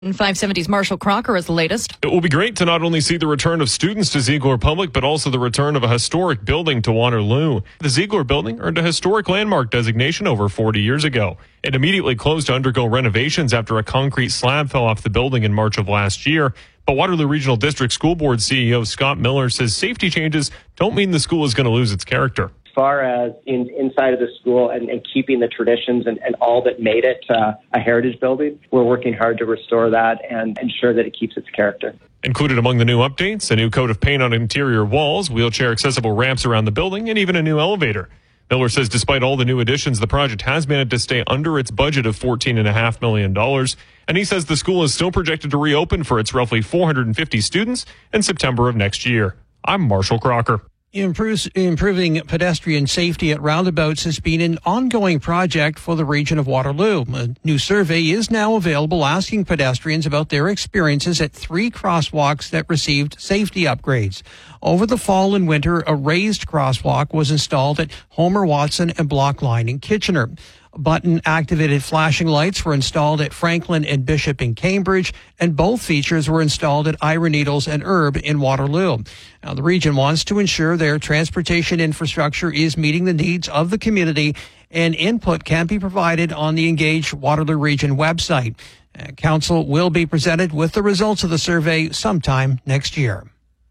And 570's Marshall Crocker is the latest. It will be great to not only see the return of students to Ziegler Public, but also the return of a historic building to Waterloo. The Ziegler Building earned a historic landmark designation over 40 years ago. It immediately closed to undergo renovations after a concrete slab fell off the building in March of last year. But Waterloo Regional District School Board CEO Scott Miller says safety changes don't mean the school is going to lose its character. As far as inside of the school and keeping the traditions and all that made it a heritage building, we're working hard to restore that and ensure that it keeps its character. Included among the new updates, a new coat of paint on interior walls, wheelchair accessible ramps around the building, and even a new elevator. Miller says despite all the new additions, the project has managed to stay under its budget of $14.5 million. And he says the school is still projected to reopen for its roughly 450 students in September of next year. I'm Marshall Crocker. Improving pedestrian safety at roundabouts has been an ongoing project for the region of Waterloo. A new survey is now available asking pedestrians about their experiences at 3 crosswalks that received safety upgrades. Over the fall and winter, a raised crosswalk was installed at Homer Watson and Block Line in Kitchener. Button-activated flashing lights were installed at Franklin and Bishop in Cambridge, and both features were installed at Ira Needles and Herb in Waterloo. Now, the region wants to ensure their transportation infrastructure is meeting the needs of the community, and input can be provided on the Engage Waterloo Region website. Council will be presented with the results of the survey sometime next year.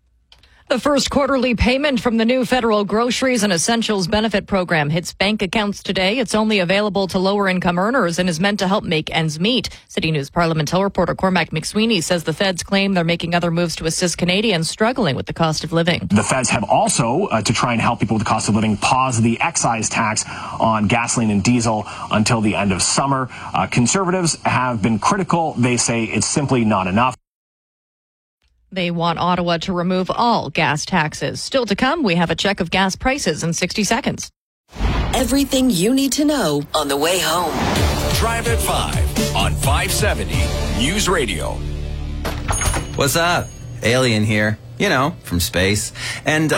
The first quarterly payment from the new federal Groceries and Essentials Benefit Program hits bank accounts today. It's only available to lower-income earners and is meant to help make ends meet. City News Parliament Hill reporter Cormac McSweeney says the feds claim they're making other moves to assist Canadians struggling with the cost of living. The feds have also, to try and help people with the cost of living, paused the excise tax on gasoline and diesel until the end of summer. Conservatives have been critical. They say it's simply not enough. They want Ottawa to remove all gas taxes. Still to come, we have a check of gas prices in 60 seconds. Everything you need to know on the way home. Drive at 5 on 570 News Radio. What's up? Alien here. You know, from space. And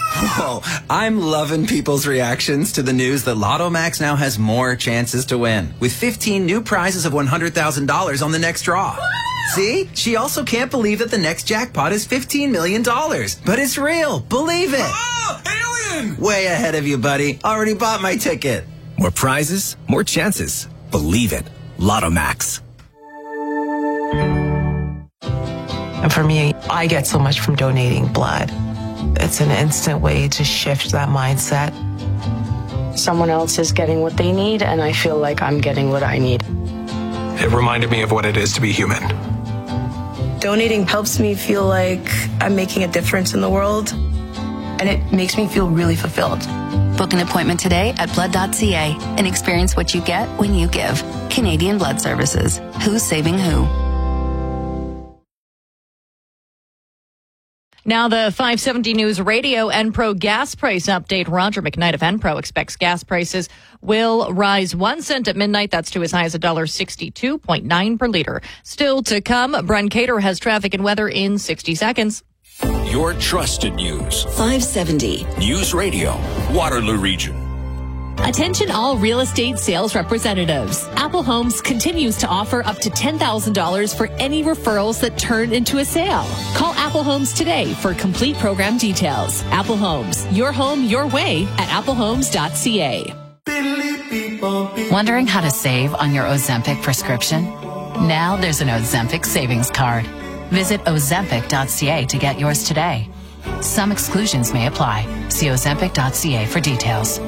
I'm loving people's reactions to the news that Lotto Max now has more chances to win, with 15 new prizes of $100,000 on the next draw. See? She also can't believe that the next jackpot is $15 million. But it's real. Believe it. Oh, alien! Way ahead of you, buddy. Already bought my ticket. More prizes, more chances. Believe it. Lotto Max. And for me, I get so much from donating blood. It's an instant way to shift that mindset. Someone else is getting what they need, and I feel like I'm getting what I need. It reminded me of what it is to be human. Donating helps me feel like I'm making a difference in the world, and it makes me feel really fulfilled. Book an appointment today at blood.ca and experience what you get when you give. Canadian Blood Services. Who's saving who? Now the 570 News Radio Enpro gas price update. Roger McKnight of Enpro expects gas prices will rise 1 cent at midnight. That's to as high as $1.62.9 per liter. Still to come, Brent Cater has traffic and weather in 60 seconds. Your trusted news. 570 News Radio, Waterloo Region. Attention all real estate sales representatives. Apple Homes continues to offer up to $10,000 for any referrals that turn into a sale. Call Apple Homes today for complete program details. Apple Homes, your home, your way at applehomes.ca. Wondering how to save on your Ozempic prescription? Now there's an Ozempic savings card. Visit ozempic.ca to get yours today. Some exclusions may apply. See ozempic.ca for details.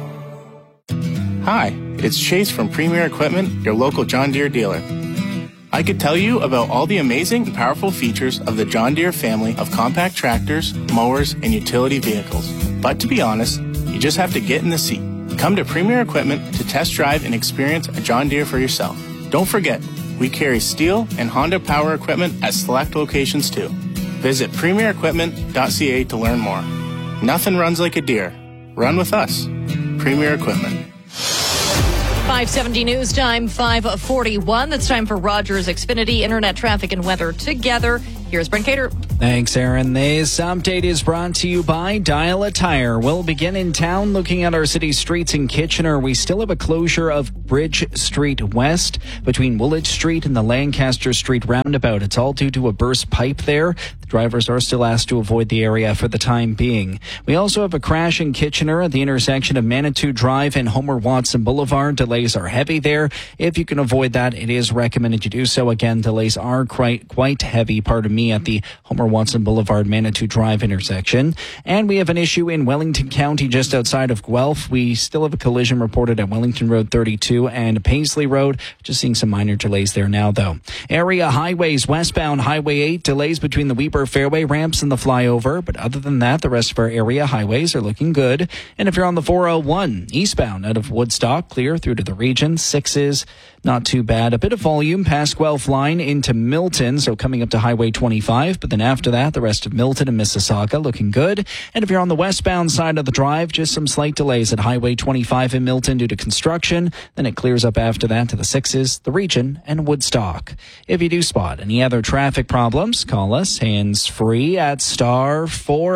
Hi, it's Chase from Premier Equipment, your local John Deere dealer. I could tell you about all the amazing and powerful features of the John Deere family of compact tractors, mowers, and utility vehicles. But to be honest, you just have to get in the seat. Come to Premier Equipment to test drive and experience a John Deere for yourself. Don't forget, we carry Steel and Honda power equipment at select locations too. Visit premierequipment.ca to learn more. Nothing runs like a Deere. Run with us. Premier Equipment. 570 news time, 5:41. It's time for Rogers Xfinity Internet traffic and weather together. Here's Brent Cater. Thanks, Aaron. This update is brought to you by Dial a Tire. We'll begin in town looking at our city streets in Kitchener. We still have a closure of Bridge Street West between Woolwich Street and the Lancaster Street roundabout. It's all due to a burst pipe there. The drivers are still asked to avoid the area for the time being. We also have a crash in Kitchener at the intersection of Manitou Drive and Homer Watson Boulevard. Delays are heavy there. If you can avoid that, it is recommended you do so. Again, delays are quite heavy, pardon me, at the Homer Watson Boulevard, Manitou Drive intersection. And we have an issue in Wellington County just outside of Guelph. We still have a collision reported at Wellington Road 32 and Paisley Road. Just seeing some minor delays there now, though. Area highways, westbound Highway 8, delays between the Weber Fairway ramps and the flyover. But other than that, the rest of our area highways are looking good. And if you're on the 401 eastbound out of Woodstock, clear through to the region, 6s, not too bad. A bit of volume past Guelph line into Milton, so coming up to Highway 25. But then after that, the rest of Milton and Mississauga looking good. And if you're on the westbound side of the drive, just some slight delays at Highway 25 in Milton due to construction. Then it clears up after that to the 6s, the region, and Woodstock. If you do spot any other traffic problems, call us hands-free at star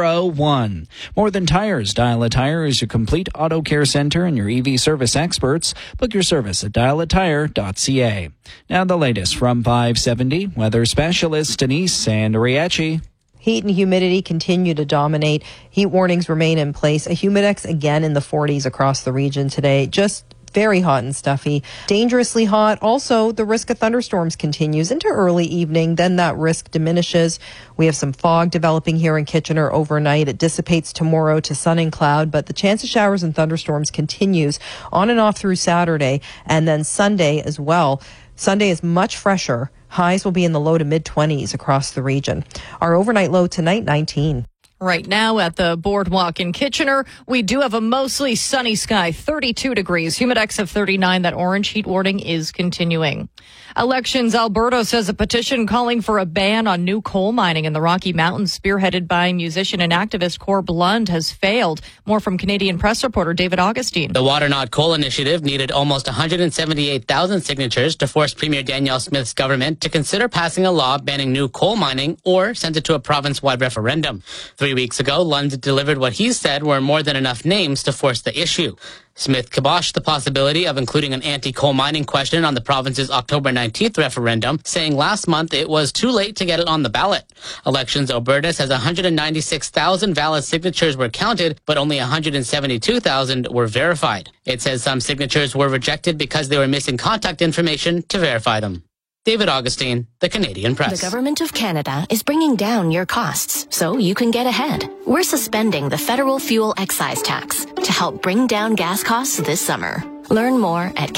401. More Than Tires. Dial a Tire is your complete auto care center and your EV service experts. Book your service at dialatire.ca. Now the latest from 570 weather specialist Denise Sandriachi. Heat and humidity continue to dominate. Heat warnings remain in place. A humidex again in the 40s across the region today. Just very hot and stuffy. Dangerously hot. Also, the risk of thunderstorms continues into early evening. Then that risk diminishes. We have some fog developing here in Kitchener overnight. It dissipates tomorrow to sun and cloud, but the chance of showers and thunderstorms continues on and off through Saturday and then Sunday as well. Sunday is much fresher. Highs will be in the low to mid-20s across the region. Our overnight low tonight, 19. Right now at the Boardwalk in Kitchener, we do have a mostly sunny sky, 32 degrees, humidex of 39. That orange heat warning is continuing. Elections Alberta says a petition calling for a ban on new coal mining in the Rocky Mountains, spearheaded by musician and activist Corb Lund, has failed. More from Canadian Press reporter David Augustine. The Water Not Coal initiative needed almost 178,000 signatures to force Premier Danielle Smith's government to consider passing a law banning new coal mining or send it to a province-wide referendum. 3 weeks ago, Lund delivered what he said were more than enough names to force the issue. Smith kiboshed the possibility of including an anti-coal mining question on the province's October 19th referendum, saying last month it was too late to get it on the ballot. Elections Alberta says 196,000 valid signatures were counted, but only 172,000 were verified. It says some signatures were rejected because they were missing contact information to verify them. David Augustine, The Canadian Press. The Government of Canada is bringing down your costs so you can get ahead. We're suspending the federal fuel excise tax to help bring down gas costs this summer. Learn more at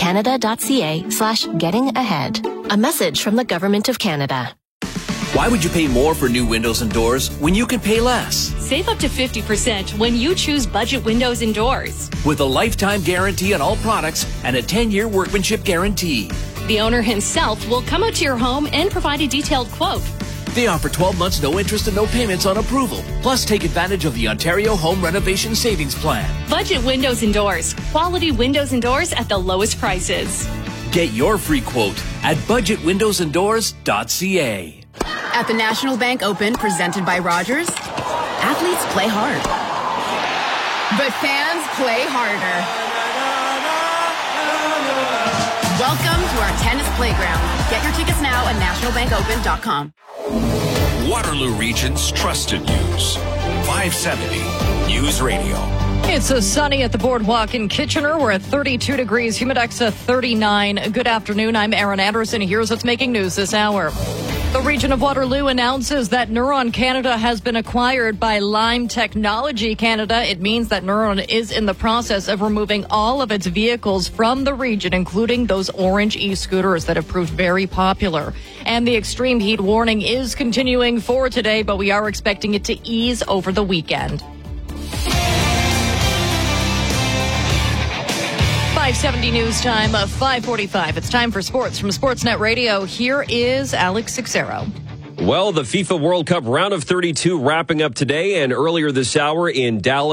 canada.ca/getting-ahead. A message from the Government of Canada. Why would you pay more for new windows and doors when you can pay less? Save up to 50% when you choose Budget Windows and Doors. With a lifetime guarantee on all products and a 10-year workmanship guarantee. The owner himself will come out to your home and provide a detailed quote. They offer 12 months no interest and no payments on approval. Plus, take advantage of the Ontario Home Renovation Savings Plan. Budget Windows and Doors. Quality windows and doors at the lowest prices. Get your free quote at budgetwindowsanddoors.ca. At the National Bank Open, presented by Rogers, athletes play hard. But fans play harder. Welcome to our tennis playground. Get your tickets now at nationalbankopen.com. Waterloo Region's trusted news. 570 News Radio. It's a sunny at the Boardwalk in Kitchener. We're at 32 degrees, humidex of 39. Good afternoon. I'm Aaron Anderson. Here's what's making news this hour. The region of Waterloo announces that Neuron Canada has been acquired by Lime Technology Canada. It means that Neuron is in the process of removing all of its vehicles from the region, including those orange e-scooters that have proved very popular. And the extreme heat warning is continuing for today, but we are expecting it to ease over the weekend. 570 news time of 5:45. It's time for sports from Sportsnet Radio. Here is Alex Sixero. Well, the FIFA World Cup round of 32 wrapping up today, and earlier this hour in Dallas,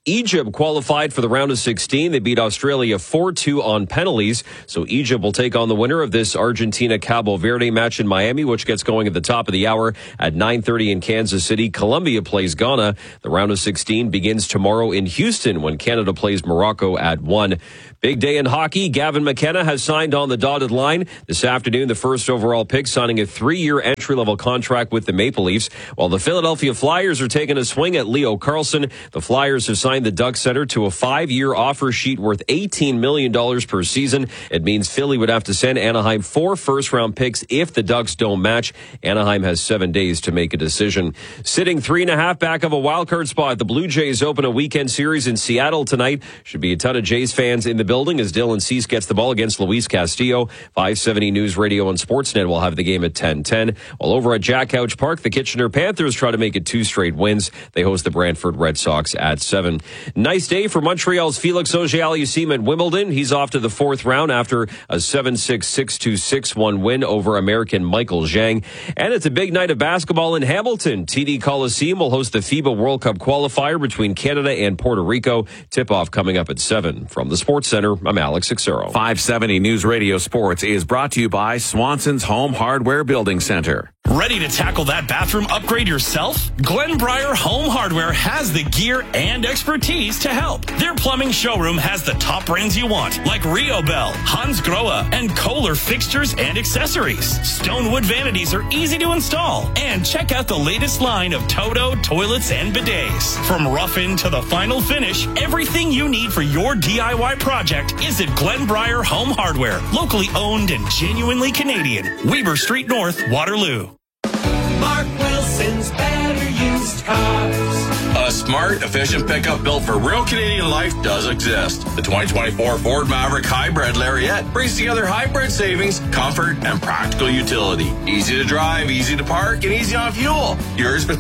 Egypt qualified for the round of 16. They beat Australia 4-2 on penalties. So Egypt will take on the winner of this Argentina-Cabo Verde match in Miami, which gets going at the top of the hour at 9:30 in Kansas City. Colombia plays Ghana. The round of 16 begins tomorrow in Houston when Canada plays Morocco at 1. Big day in hockey. Gavin McKenna has signed on the dotted line. This afternoon, the first overall pick signing a 3-year entry-level contract with the Maple Leafs. While the Philadelphia Flyers are taking a swing at Leo Carlsson, the Flyers have signed the Duck Center to a 5-year offer sheet worth $18 million per season. It means Philly would have to send Anaheim 4 first-round picks if the Ducks don't match. Anaheim has 7 days to make a decision. Sitting 3.5 back of a wildcard spot, the Blue Jays open a weekend series in Seattle tonight. Should be a ton of Jays fans in the building as Dylan Cease gets the ball against Luis Castillo. 570 News Radio and Sportsnet will have the game at 10:10. While over at Jack Couch Park, the Kitchener Panthers try to make it 2 straight wins. They host the Brantford Red Sox at 7. Nice day for Montreal's Felix Auger-Aliassime at Wimbledon. He's off to the 4th round after a 7-6, 6-2, 6-1 win over American Michael Zhang. And it's a big night of basketball in Hamilton. TD Coliseum will host the FIBA World Cup qualifier between Canada and Puerto Rico. Tip-off coming up at 7. From the Sports Center, I'm Alex Xero. 570 News Radio Sports is brought to you by Swanson's Home Hardware Building Center. Ready to tackle that bathroom upgrade yourself? Glenbriar Home Hardware has the gear and expertise to help. Their plumbing showroom has the top brands you want, like Rio Bell, Hans Grohe, and Kohler fixtures and accessories. Stonewood vanities are easy to install. And check out the latest line of Toto toilets and bidets. From rough-in to the final finish, everything you need for your DIY project is at Glenbriar Home Hardware. Locally owned and genuinely Canadian. Weber Street North, Waterloo. Mark Wilson's Better Used Cars. A smart, efficient pickup built for real Canadian life does exist. The 2024 Ford Maverick Hybrid Lariat brings together hybrid savings, comfort, and practical utility. Easy to drive, easy to park, and easy on fuel. Yours for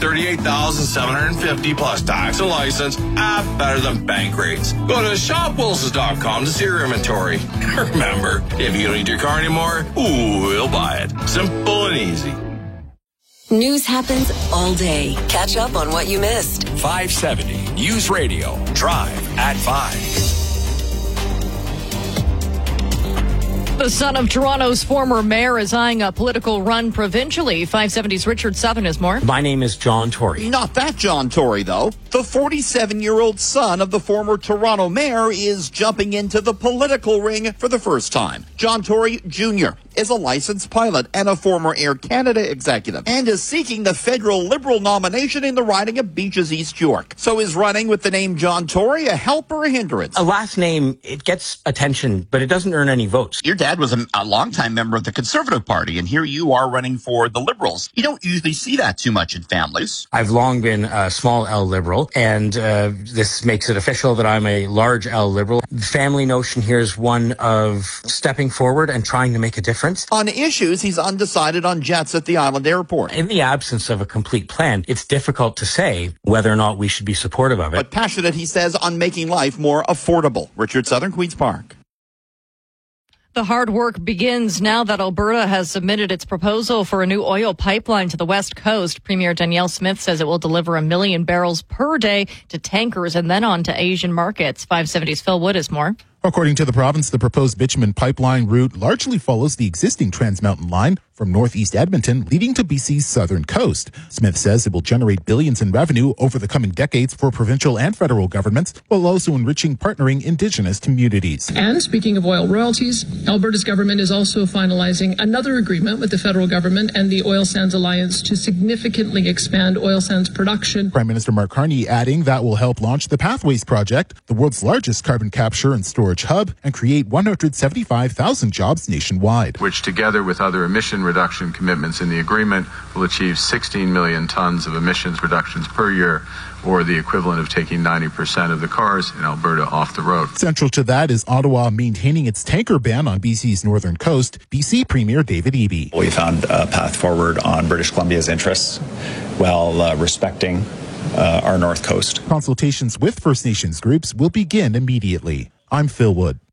$38,750 plus tax and license at better than bank rates. Go to shopwilsons.com to see your inventory. Remember, if you don't need your car anymore, we'll buy it. Simple and easy. News happens all day. Catch up on what you missed. 570 News Radio. Drive at 5. The son of Toronto's former mayor is eyeing a political run provincially. 570's Richard Southern has more. My name is John Tory. Not that John Tory, though. The 47-year-old son of the former Toronto mayor is jumping into the political ring for the first time. John Tory Jr. is a licensed pilot and a former Air Canada executive and is seeking the federal Liberal nomination in the riding of Beaches East York. So is running with the name John Tory a help or a hindrance? A last name, it gets attention, but it doesn't earn any votes. Your dad was a longtime member of the Conservative Party, and here you are running for the Liberals. You don't usually see that too much in families. I've long been a small L Liberal, and this makes it official that I'm a large L Liberal. The family notion here is one of stepping forward and trying to make a difference. On issues, he's undecided on jets at the Island Airport. In the absence of a complete plan, it's difficult to say whether or not we should be supportive of it. But passionate, he says, on making life more affordable. Richard Southern, Queen's Park. The hard work begins now that Alberta has submitted its proposal for a new oil pipeline to the West Coast. Premier Danielle Smith says it will deliver 1 million barrels per day to tankers and then on to Asian markets. 570's Phil Wood has more. According to the province, the proposed bitumen pipeline route largely follows the existing Trans Mountain line from northeast Edmonton leading to BC's southern coast. Smith says it will generate billions in revenue over the coming decades for provincial and federal governments, while also enriching partnering Indigenous communities. And speaking of oil royalties, Alberta's government is also finalizing another agreement with the federal government and the Oil Sands Alliance to significantly expand oil sands production. Prime Minister Mark Carney adding that will help launch the Pathways Project, the world's largest carbon capture and storage hub, and create 175,000 jobs nationwide. Which, together with other emission reduction commitments in the agreement, will achieve 16 million tons of emissions reductions per year, or the equivalent of taking 90% of the cars in Alberta off the road. Central to that is Ottawa maintaining its tanker ban on BC's northern coast. BC Premier David Eby. We found a path forward on British Columbia's interests while respecting our north coast. Consultations with First Nations groups will begin immediately. I'm Phil Wood.